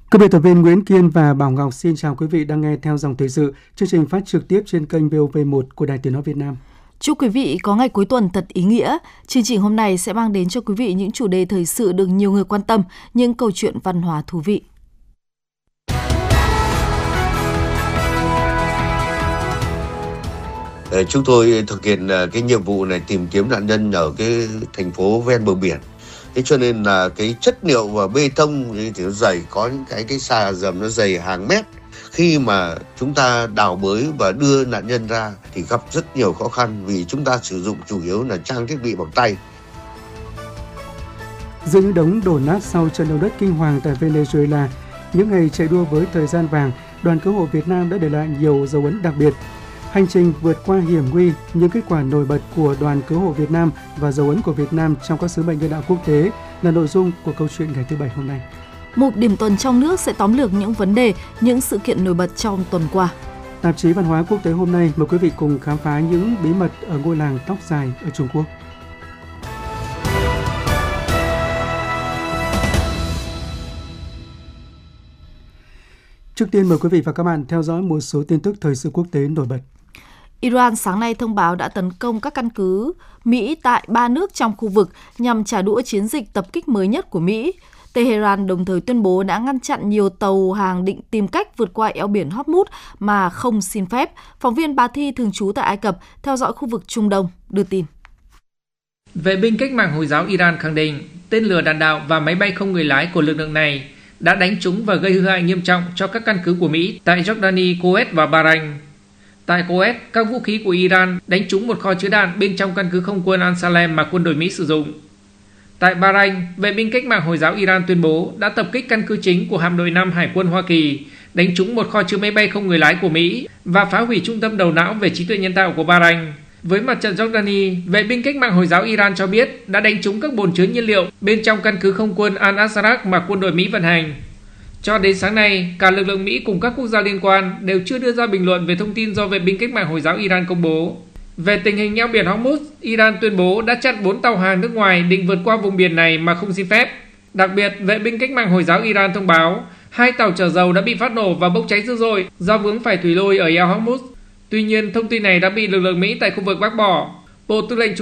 Các biên tập viên Nguyễn Kiên và Bảo Ngọc xin chào quý vị đang nghe theo dòng thời sự, chương trình phát trực tiếp trên kênh VOV1 của Đài Tiếng nói Việt Nam. Chúc quý vị có ngày cuối tuần thật ý nghĩa. Chương trình hôm nay sẽ mang đến cho quý vị những chủ đề thời sự được nhiều người quan tâm, những câu chuyện văn hóa thú vị. Chúng tôi thực hiện cái nhiệm vụ này tìm kiếm nạn nhân ở cái thành phố ven bờ biển. Thế cho nên là cái chất liệu và bê tông thì nó dày, có những cái xà dầm nó dày hàng mét. Khi mà chúng ta đào bới và đưa nạn nhân ra thì gặp rất nhiều khó khăn vì chúng ta sử dụng chủ yếu là trang thiết bị bằng tay. Giữa những đống đổ nát sau trận động đất kinh hoàng tại Venezuela, những ngày chạy đua với thời gian vàng, đoàn cứu hộ Việt Nam đã để lại nhiều dấu ấn đặc biệt. Hành trình vượt qua hiểm nguy, những kết quả nổi bật của đoàn cứu hộ Việt Nam và dấu ấn của Việt Nam trong các sứ mệnh nhân đạo quốc tế là nội dung của câu chuyện ngày thứ Bảy hôm nay. Mục điểm tuần trong nước sẽ tóm lược những vấn đề, những sự kiện nổi bật trong tuần qua. Tạp chí Văn hóa Quốc tế hôm nay mời quý vị cùng khám phá những bí mật ở ngôi làng tóc dài ở Trung Quốc. Trước tiên mời quý vị và các bạn theo dõi một số tin tức thời sự quốc tế nổi bật. Iran sáng nay thông báo đã tấn công các căn cứ Mỹ tại 3 nước trong khu vực nhằm trả đũa chiến dịch tập kích mới nhất của Mỹ. Tehran đồng thời tuyên bố đã ngăn chặn nhiều tàu hàng định tìm cách vượt qua eo biển Hormuz mà không xin phép. Phóng viên Bá Thi thường trú tại Ai Cập theo dõi khu vực Trung Đông đưa tin. Vệ binh cách mạng Hồi giáo Iran khẳng định tên lửa đạn đạo và máy bay không người lái của lực lượng này đã đánh trúng và gây hư hại nghiêm trọng cho các căn cứ của Mỹ tại Jordani, Kuwait và Bahrain. Tại Kuwait, các vũ khí của Iran đánh trúng một kho chứa đạn bên trong căn cứ không quân Al-Salem mà quân đội Mỹ sử dụng. Tại Bahrain, vệ binh cách mạng Hồi giáo Iran tuyên bố đã tập kích căn cứ chính của hạm đội 5 Hải quân Hoa Kỳ, đánh trúng một kho chứa máy bay không người lái của Mỹ và phá hủy trung tâm đầu não về trí tuệ nhân tạo của Bahrain. Với mặt trận Jordani, vệ binh cách mạng Hồi giáo Iran cho biết đã đánh trúng các bồn chứa nhiên liệu bên trong căn cứ không quân Al-Asraq mà quân đội Mỹ vận hành. Cho đến sáng nay, cả lực lượng Mỹ cùng các quốc gia liên quan đều chưa đưa ra bình luận về thông tin do vệ binh cách mạng Hồi giáo Iran công bố. Về tình hình eo biển Hormuz, Iran tuyên bố đã chặn 4 tàu hàng nước ngoài định vượt qua vùng biển này mà không xin phép. Đặc biệt, vệ binh cách mạng Hồi giáo Iran thông báo 2 tàu chở dầu đã bị phát nổ và bốc cháy dữ dội do vướng phải thủy lôi ở eo Hormuz. Tuy nhiên, thông tin này đã bị lực lượng Mỹ tại khu vực bác bỏ. Bộ Tư lệnh